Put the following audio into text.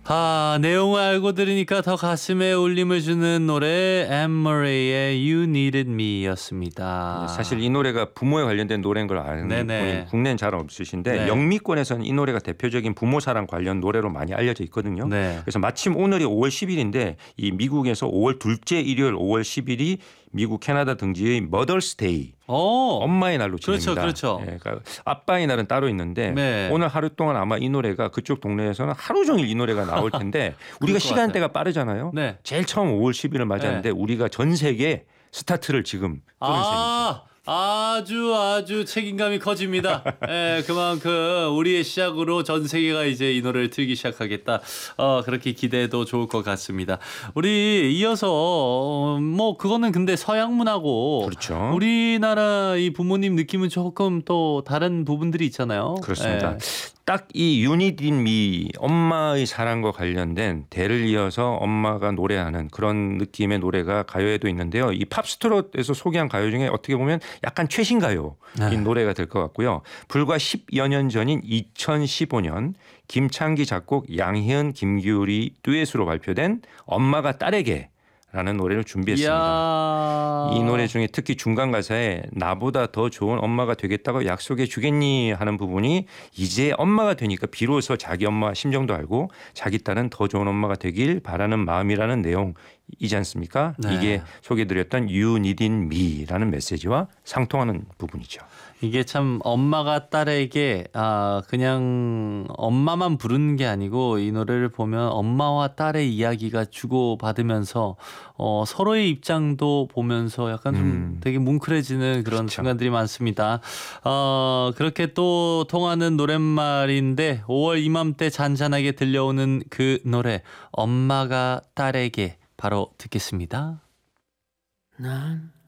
내용을 알고 들으니까 더 가슴에 울림을 주는 노래 앤 머레이의 You Needed Me였습니다. 사실 이 노래가 부모에 관련된 노래인 걸 아는 네네. 분이 국내는 잘 없으신데 네. 영미권에서는 이 노래가 대표적인 부모 사랑 관련 노래로 많이 알려져 있거든요. 네. 그래서 마침 오늘이 5월 10일인데 이 미국에서 5월 둘째 일요일 5월 10일이 미국 캐나다 등지의 머더스데이 엄마의 날로 지냅니다. 그렇죠. 예, 그러니까 아빠의 날은 따로 있는데 네. 오늘 하루 동안 아마 이 노래가 그쪽 동네에서는 하루 종일 이 노래가 나올 텐데 우리가 것 시간대가 빠르잖아요. 네. 제일 처음 5월 10일을 맞았는데 우리가 전 세계 스타트를 지금 끊은 셈이죠. 아주 책임감이 커집니다. 예, 그만큼 우리의 시작으로 전 세계가 이제 이 노래를 틀기 시작하겠다. 그렇게 기대해도 좋을 것 같습니다. 우리 이어서 뭐 그거는 근데 서양 문화고 그렇죠. 우리나라 이 부모님 느낌은 조금 또 다른 부분들이 있잖아요. 그렇습니다. 예. 딱 이 You Need Me 엄마의 사랑과 관련된 대를 이어서 엄마가 노래하는 그런 느낌의 노래가 가요에도 있는데요. 이 팝스트롯에서 소개한 가요 중에 어떻게 보면 약간 최신 가요인 노래가 될 것 같고요. 불과 10여 년 전인 2015년 김창기 작곡 양희은 김기울이 듀엣으로 발표된 엄마가 딸에게 라는 노래를 준비했습니다. 이야. 이 노래 중에 특히 중간 가사에 나보다 더 좋은 엄마가 되겠다고 약속해 주겠니 하는 부분이 이제 엄마가 되니까 비로소 자기 엄마 심정도 알고 자기 딸은 더 좋은 엄마가 되길 바라는 마음이라는 내용이지 않습니까? 네. 이게 소개드렸던 You Need Me라는 메시지와 상통하는 부분이죠. 이게 참 엄마가 딸에게 그냥 엄마만 부르는 게 아니고 이 노래를 보면 엄마와 딸의 이야기가 주고받으면서 서로의 입장도 보면서 약간 좀 되게 뭉클해지는 그런 그렇죠. 순간들이 많습니다. 그렇게 또 통하는 노랫말인데 5월 이맘때 잔잔하게 들려오는 그 노래 엄마가 딸에게 바로 듣겠습니다. 난